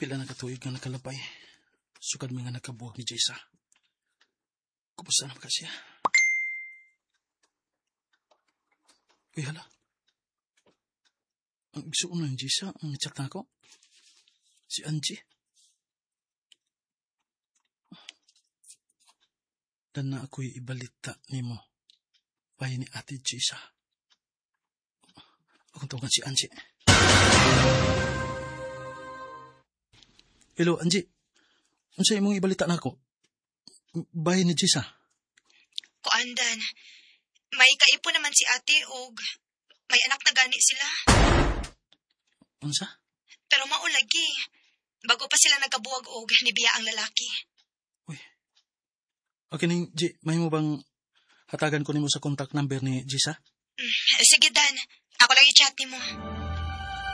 Pila na katuig nga nakalabay. Sukad mga nakabuhag ni Jaysa. Kumusta na siya? Uy, hala. Ang igsuon ng Jaysa, ang chat na ako. Si Angie. Dan na ako'y ibalita ni mo. Bahay ni Ate Jaysa. Akong tawagan si Angie. Hello, Angie. Unsa imong ibalita na ako? Bahay ni Jaysa. Kuandan, may kaipo naman si ate og may anak na gani sila. Unsa? Pero maulagi, bago pa sila nagkabuwag og nibiya ang lalaki. Uy. Okay ning, G, may mo bang hatagan ko nimo sa contact number ni Jaysa? Sige Dan, ako lang i-chat ni mo.